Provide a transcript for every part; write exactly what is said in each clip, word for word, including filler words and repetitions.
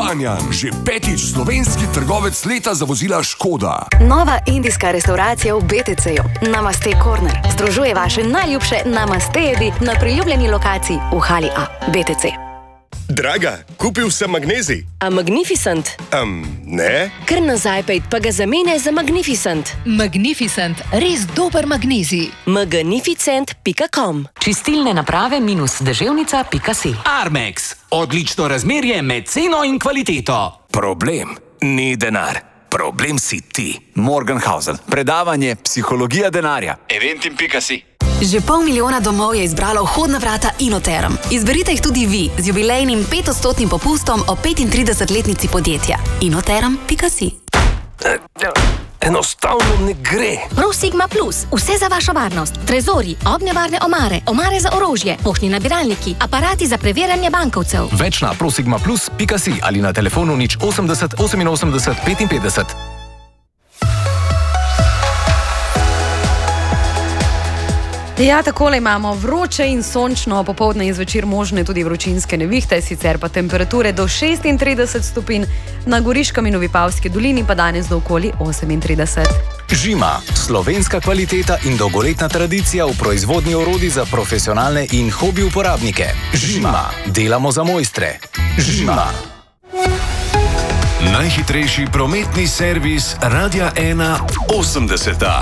Kranjan, že petič slovenski trgovec leta za vozila Škoda. Nova indijska restauracija v B T C-ju, Namaste Corner, združuje vaše najljubše namaste jedi na priljubljeni lokaciji v hali A, B T C. Draga, kupil sem magnezij. A Magnificent? Um, ne? Kar nazaj pejt, pa ga zamene za Magnificent. Magnificent, res dober magnezij. magnificent pika com. Čistilne naprave minus deževnica pika si. Armex, odlično razmerje med ceno in kvaliteto. Problem ni denar. Problem si ti. Morgenhausen. Predavanje Psihologija denarja. Eventim pika si. Že pol milijona domov je izbralo vhodna vrata Inoterm. Izberite jih tudi vi z jubilejnim petodstotnim popustom o petintridesetletnici podjetja. inoterm pika si. Enostavno ne gre. ProSigma Plus, vse za vašo varnost. Trezori, ognjevarne omare, omare za orožje, poštni nabiralniki, aparati za preverjanje bankovcev. Več na prosigma plus pika si ali na telefonu nič osemdeset oseminosemdeset petinpetdeset. Ja, takole imamo vroče in sončno, popoldne in zvečer možne tudi vročinske nevihte, sicer pa temperature do šestintrideset stopinj, na Goriškem in v Vipavski dolini pa danes do okoli osemintrideset. Žima, slovenska kvaliteta in dolgoletna tradicija v proizvodnji orodij za profesionalne in hobi uporabnike. Žima, delamo za mojstre. Žima. Najhitrejši prometni servis Radia ena osemdeseta.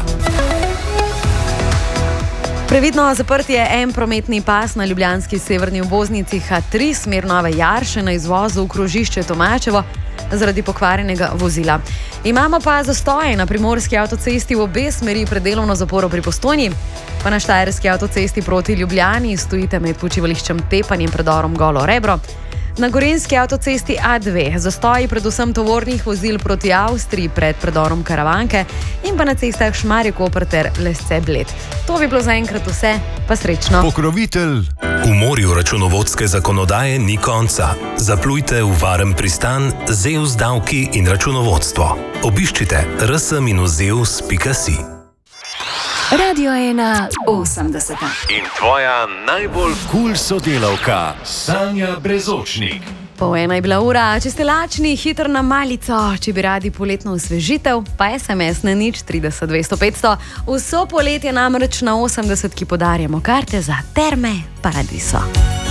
Previdno zaprt je en prometni pas na ljubljanski severni obvoznici H tri, smer Nove Jarše na izvozu v krožišče Tomačevo zaradi pokvarjenega vozila. Imamo pa zastoje na primorski avtocesti v obe smeri pred delovno zaporo pri Postojni, pa na štajerski avtocesti proti Ljubljani stojite med počivališčem Tepanj in predorom Golo Rebro. Na gorenjski avtocesti A dve zastoji predvsem tovornih vozil proti Avstriji pred predorom Karavanke in pa na cestah Šmarje-Koper ter Lesce-Bled. To bi bilo zaenkrat vse, pa srečno. Pokrovitelj. V morju računovodske zakonodaje ni konca. Zaplujte v varen pristan Zeus davki in računovodstvo. Obiščite r s minus zeus pika si. Radio ena osemdeseta. In tvoja najbolj kul sodelavka, Sanja Brezočnik. Pol ena je bila ura, če ste lačni, hitro na malico, če bi radi poletno osvežitev, pa es em es na nič trideset dvesto petsto. Vso poletje namreč na osemdeset, ki podarjamo karte za Terme Paradiso.